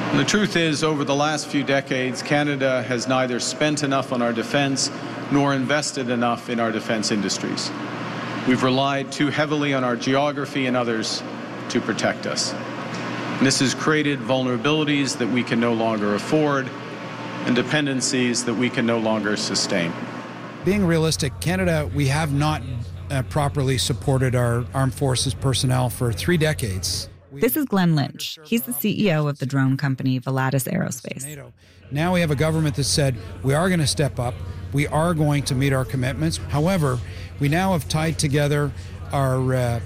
The truth is, over the last few decades, Canada has neither spent enough on our defense nor invested enough in our defense industries. We've relied too heavily on our geography and others to protect us. And this has created vulnerabilities that we can no longer afford and dependencies that we can no longer sustain. Being realistic, Canada, we have not properly supported our armed forces personnel for 3 decades. This is Glenn Lynch. He's the CEO of the drone company Volatus Aerospace. Now we have a government that said we are going to step up. We are going to meet our commitments. However, we now have tied together our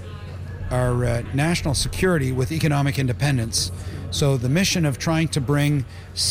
national security with economic independence. So the mission of trying to bring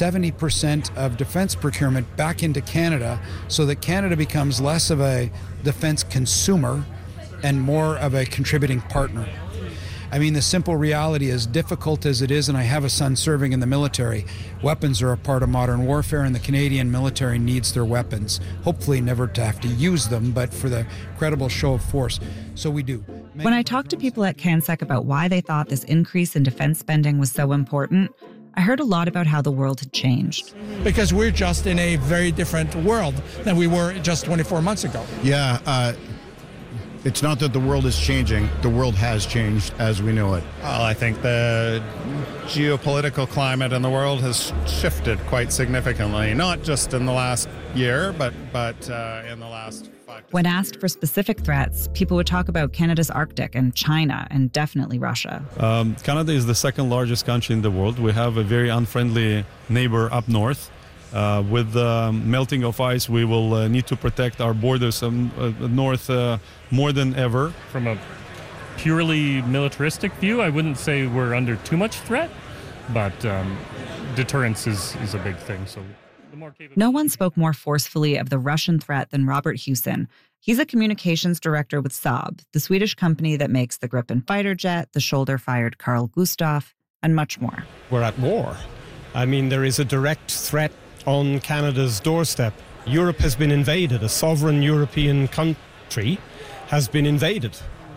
70% of defense procurement back into Canada so that Canada becomes less of a defense consumer and more of a contributing partner. I mean, the simple reality, as difficult as it is, and I have a son serving in the military, weapons are a part of modern warfare, and the Canadian military needs their weapons. Hopefully never to have to use them, but for the credible show of force. So we do. When I talked to people at CANSEC about why they thought this increase in defense spending was so important, I heard a lot about how the world had changed. Because we're just in a very different world than we were just 24 months ago. Yeah, it's not that the world is changing. The world has changed as we know it. Well, I think the geopolitical climate in the world has shifted quite significantly, not just in the last year, but in the last 5 to When 6 asked years. for specific threats, people would talk about Canada's Arctic and China and definitely Russia. Canada is the second largest country in the world. We have a very unfriendly neighbor up north. With the melting of ice, we will need to protect our borders north more than ever. From a purely militaristic view, I wouldn't say we're under too much threat, but deterrence is a big thing. So the more No one spoke more forcefully of the Russian threat than Robert Hewson. He's a communications director with Saab, the Swedish company that makes the Gripen fighter jet, the shoulder-fired Carl Gustaf, and much more. We're at war. I mean, there is a direct threat on Canada's doorstep. Europe has been invaded. A sovereign European country has been invaded.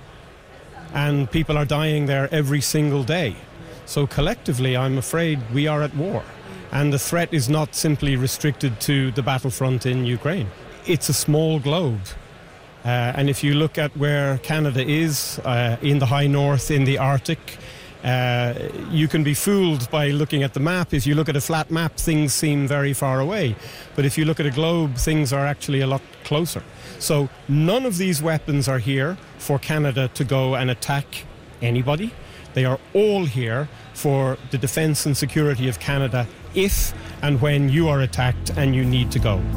And people are dying there every single day. So collectively, I'm afraid we are at war. And the threat is not simply restricted to the battlefront in Ukraine. It's a small globe. And if you look at where Canada is, in the high north, in the Arctic, you can be fooled by looking at the map. If you look at a flat map, things seem very far away. But if you look at a globe, things are actually a lot closer. So none of these weapons are here for Canada to go and attack anybody. They are all here for the defense and security of Canada if and when you are attacked and you need to go.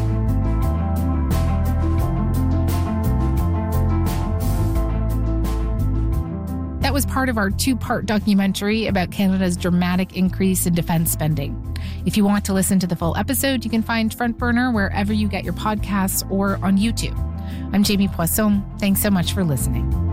That was part of our 2-part documentary about Canada's dramatic increase in defense spending. If you want to listen to the full episode, you can find Front Burner wherever you get your podcasts or on YouTube. I'm Jamie Poisson. Thanks so much for listening.